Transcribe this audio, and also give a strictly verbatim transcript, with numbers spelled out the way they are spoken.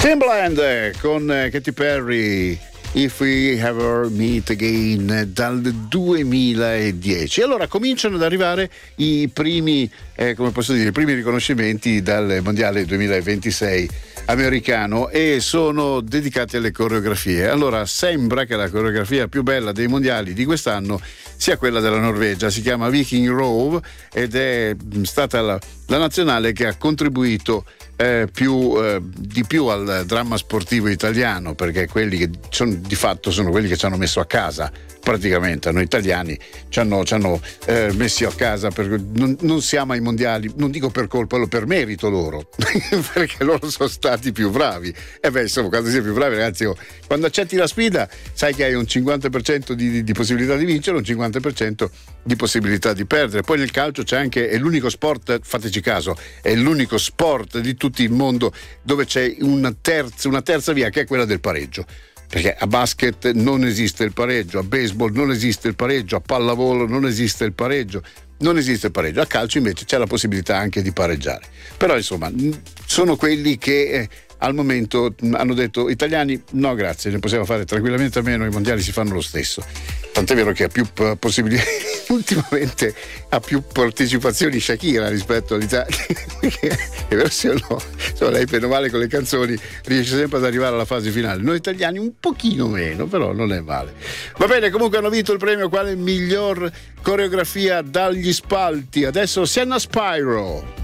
Timbaland con Katy Perry, If We Ever Meet Again, dal duemiladieci. Allora cominciano ad arrivare i primi, eh, come posso dire, i primi riconoscimenti dal mondiale duemilaventisei americano e sono dedicati alle coreografie. Allora sembra che la coreografia più bella dei mondiali di quest'anno sia quella della Norvegia, si chiama Viking Rove ed è stata la, la nazionale che ha contribuito Eh, più, eh, di più al dramma sportivo italiano, perché quelli che sono, di fatto sono quelli che ci hanno messo a casa praticamente. A noi italiani ci hanno, ci hanno eh, messi a casa per, non, non siamo ai mondiali, non dico per colpa, per merito loro perché loro sono stati più bravi. E beh, insomma, quando sei più bravi, ragazzi, oh, quando accetti la sfida sai che hai un cinquanta per cento di, di, di possibilità di vincere, un cinquanta per cento di possibilità di perdere. Poi nel calcio c'è anche, è l'unico sport, fateci caso, è l'unico sport di tutto il mondo dove c'è una terza, una terza via, che è quella del pareggio. Perché a basket non esiste il pareggio, a baseball non esiste il pareggio, a pallavolo non esiste il pareggio, non esiste il pareggio. A calcio invece c'è la possibilità anche di pareggiare. Però insomma sono quelli che eh, al momento hanno detto: italiani no grazie, ne possiamo fare tranquillamente a meno, i mondiali si fanno lo stesso. Tant'è vero che ha più possibilità, ultimamente ha più partecipazioni Shakira rispetto all'Italia. È vero sì o no? Insomma, lei bene o male con le canzoni riesce sempre ad arrivare alla fase finale. Noi italiani un pochino meno, però non è male. Va bene, comunque hanno vinto il premio quale miglior coreografia dagli spalti. Adesso Senna Spyro.